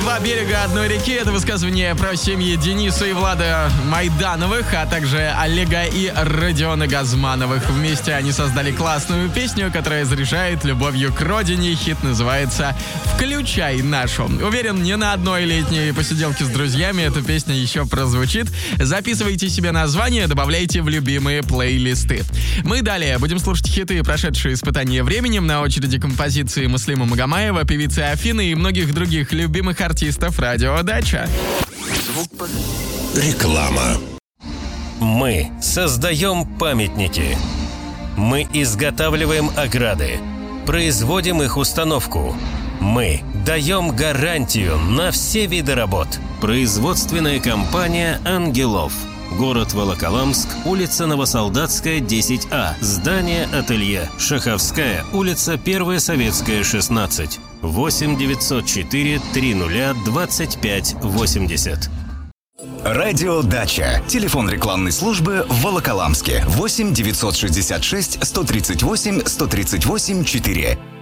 «Два берега одной реки» — это высказывание про семьи Дениса и Влада Майдановых, а также Олега и Родиона Газмановых. Вместе они создали классную песню, которая заряжает любовью к родине. Хит называется «Включай нашу». Уверен, не на одной летней посиделке с друзьями эта песня еще прозвучит. Записывайте себе название, добавляйте в любимые плейлисты. Мы далее будем слушать хиты, прошедшие испытания временем. На очереди композиции Муслима Магомаева, певицы Афины и многих других любимых артистов радио «Дача». Реклама. Мы создаем памятники. Мы изготавливаем ограды. Производим их установку. Мы даем гарантию на все виды работ. Производственная компания «Ангелов». Город Волоколамск, улица Новосолдатская, 10А. Здание «Ателье». Шаховская, улица 1 Советская, 16. 8 904 30 25 80. Радио «Дача». Телефон рекламной службы в Волоколамске. 8 966 138 138 4.